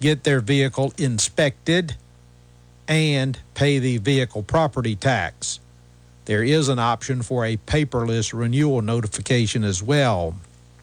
get their vehicle inspected, and pay the vehicle property tax. There is an option for a paperless renewal notification as well.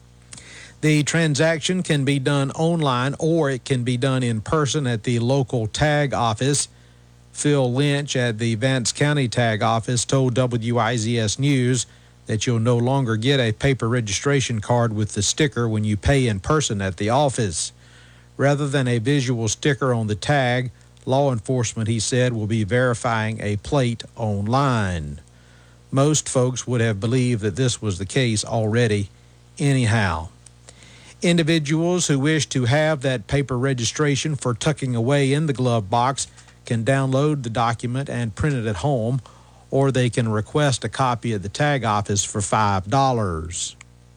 The transaction can be done online or it can be done in person at the local tag office. Phil Lynch at the Vance County Tag Office told WIZS News that you'll no longer get a paper registration card with the sticker when you pay in person at the office. Rather than a visual sticker on the tag, law enforcement, he said, will be verifying a plate online. Most folks would have believed that this was the case already anyhow. Individuals who wish to have that paper registration for tucking away in the glove box can download the document and print it at home, or they can request a copy at the tag office for $5.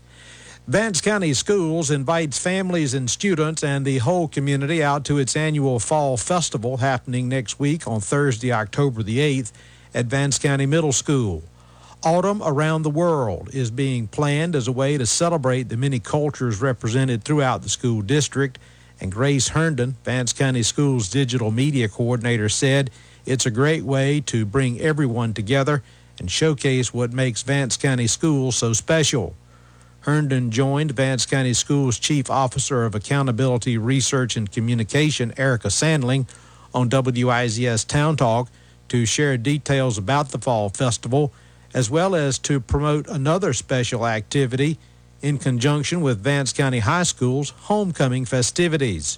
Vance County Schools invites families and students and the whole community out to its annual Fall Festival happening next week on Thursday, October the 8th at Vance County Middle School. Autumn Around the World is being planned as a way to celebrate the many cultures represented throughout the school district, and Grace Herndon, Vance County Schools Digital Media Coordinator, said it's a great way to bring everyone together and showcase what makes Vance County Schools so special. Herndon joined Vance County Schools Chief Officer of Accountability, Research, and Communication, Erica Sandling, on WIZS Town Talk to share details about the Fall Festival, as well as to promote another special activity in conjunction with Vance County High School's homecoming festivities.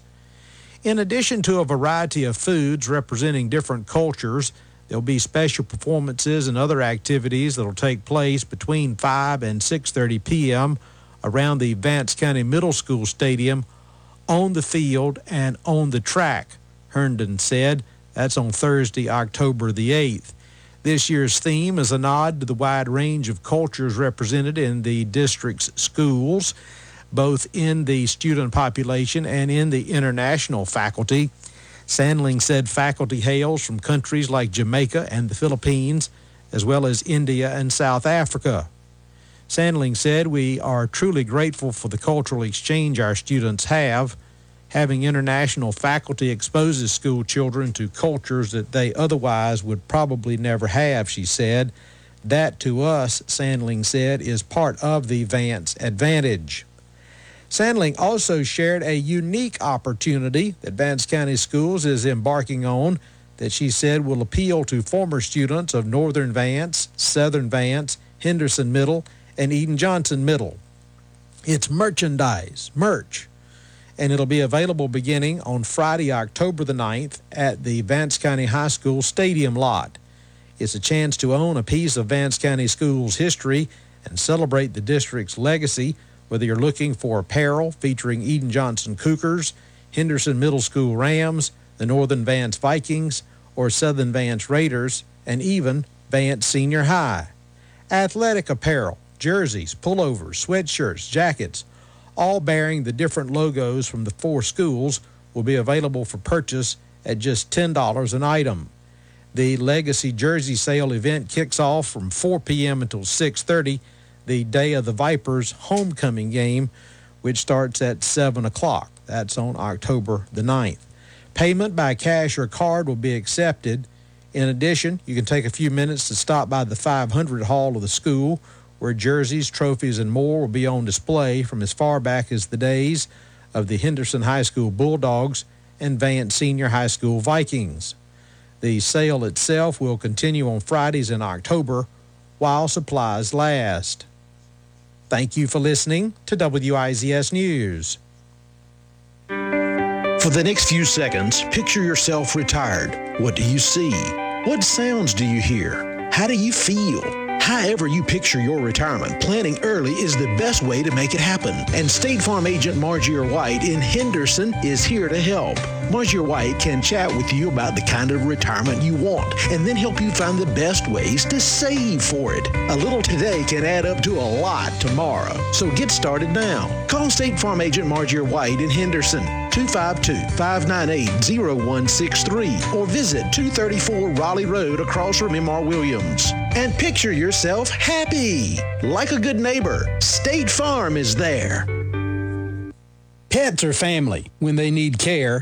In addition to a variety of foods representing different cultures, there'll be special performances and other activities that'll take place between 5 and 6:30 p.m. around the Vance County Middle School Stadium, on the field, and on the track, Herndon said. That's on Thursday, October the 8th. This year's theme is a nod to the wide range of cultures represented in the district's schools, both in the student population and in the international faculty. Sandling said faculty hails from countries like Jamaica and the Philippines, as well as India and South Africa. Sandling said, "We are truly grateful for the cultural exchange our students have. Having international faculty exposes school children to cultures that they otherwise would probably never have," she said. That, to us, Sandling said, is part of the Vance advantage. Sandling also shared a unique opportunity that Vance County Schools is embarking on that she said will appeal to former students of Northern Vance, Southern Vance, Henderson Middle, and Eden Johnson Middle. It's merchandise, merch, and it'll be available beginning on Friday, October the 9th at the Vance County High School Stadium lot. It's a chance to own a piece of Vance County Schools history and celebrate the district's legacy, whether you're looking for apparel featuring Eden Johnson Cougars, Henderson Middle School Rams, the Northern Vance Vikings, or Southern Vance Raiders, and even Vance Senior High. Athletic apparel, jerseys, pullovers, sweatshirts, jackets, all bearing the different logos from the four schools, will be available for purchase at just $10 an item. The Legacy Jersey Sale event kicks off from 4 p.m. until 6:30, the day of the Vipers' homecoming game, which starts at 7 o'clock. That's on October the 9th. Payment by cash or card will be accepted. In addition, you can take a few minutes to stop by the 500 hall of the school, where jerseys, trophies, and more will be on display from as far back as the days of the Henderson High School Bulldogs and Vance Senior High School Vikings. The sale itself will continue on Fridays in October while supplies last. Thank you for listening to WIZS News. For the next few seconds, picture yourself retired. What do you see? What sounds do you hear? How do you feel? However you picture your retirement, planning early is the best way to make it happen. And State Farm agent Margie White in Henderson is here to help. Margie White can chat with you about the kind of retirement you want and then help you find the best ways to save for it. A little today can add up to a lot tomorrow. So get started now. Call State Farm agent Margie White in Henderson, 252-598-0163, or visit 234 Raleigh Road across from M.R. Williams. And picture yourself happy. Like a good neighbor, State Farm is there. Pets are family. When they need care,